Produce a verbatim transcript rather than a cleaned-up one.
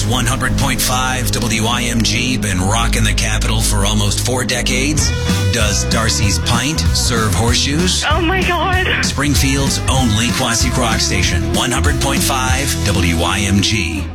one hundred point five W I M G been rocking the capital for almost four decades? Does Darcy's Pint serve horseshoes? Oh my God. Springfield's only classic rock station, one hundred point five W I M G.